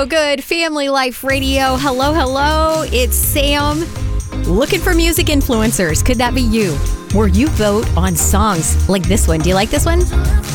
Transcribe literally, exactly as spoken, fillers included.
so good. Family Life Radio. Hello, hello. It's Sam. Looking for music influencers. Could that be you? Where you vote on songs like this one. Do you like this one?